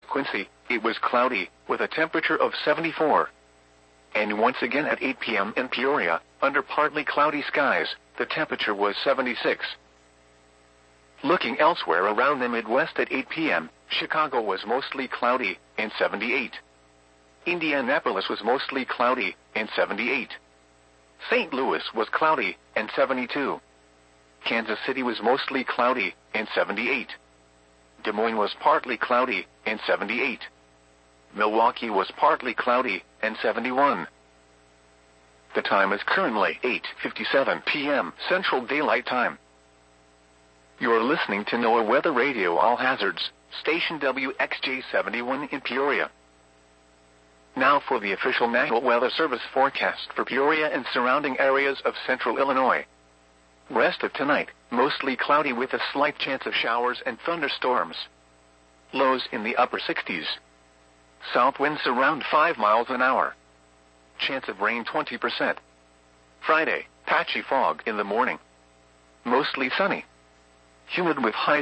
Quincy, it was cloudy, with a temperature of 74. And once again at 8 p.m. in Peoria, under partly cloudy skies, the temperature was 76. Looking elsewhere around the Midwest at 8 p.m., Chicago was mostly cloudy, and 78. Indianapolis was mostly cloudy, and 78. St. Louis was cloudy, and 72. Kansas City was mostly cloudy, and 78. Des Moines was partly cloudy, and 78. Milwaukee was partly cloudy, and 71. The time is currently 8:57 p.m. Central Daylight Time. You're listening to NOAA Weather Radio All Hazards, station WXJ71 in Peoria. Now for the official National Weather Service forecast for Peoria and surrounding areas of central Illinois. Rest of tonight, mostly cloudy with a slight chance of showers and thunderstorms. Lows in the upper 60s. South winds around 5 miles an hour. Chance of rain 20%. Friday, patchy fog in the morning. Mostly sunny. Humid with highs